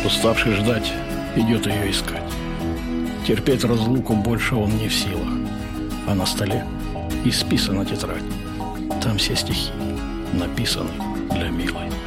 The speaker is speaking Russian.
Уставший ждать, идет ее искать. Терпеть разлуку больше он не в силах. А на столе исписана тетрадь. Там все стихи написаны для милой.